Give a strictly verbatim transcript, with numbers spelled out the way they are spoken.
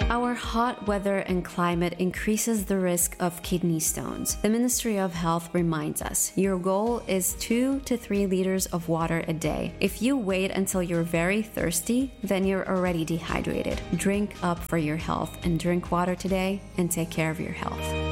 Our hot weather and climate increases the risk of kidney stones. The Ministry of Health reminds us, your goal is two to three liters of water a day. If you wait until you're very thirsty, then you're already dehydrated. Drink up for your health and drink water today and take care of your health.